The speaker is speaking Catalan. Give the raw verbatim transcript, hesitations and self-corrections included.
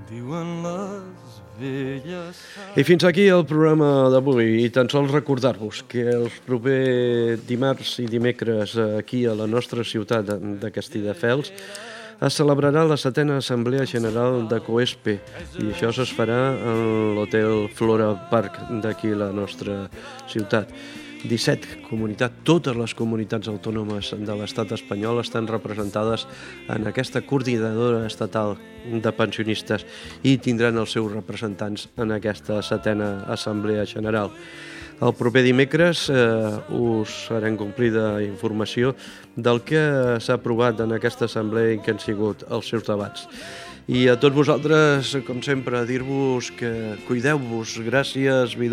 I fins aquí el programa d'avui, i tan sols recordar-vos que el proper dimarts i dimecres aquí a la nostra ciutat de Castelldefels es celebrarà la setena Assemblea General de COESPE i això es farà en l'Hotel Flora Park d'aquí la nostra ciutat. disset comunitats, totes les comunitats autònomes de l'estat espanyol estan representades en aquesta coordinadora estatal de pensionistes i tindran els seus representants en aquesta setena Assemblea General. El proper dimecres eh, us farem complida informació del que s'ha aprovat en aquesta assemblea i que han sigut els seus debats. I a tots vosaltres, com sempre, dir-vos que cuideu-vos. Gràcies, Vidal.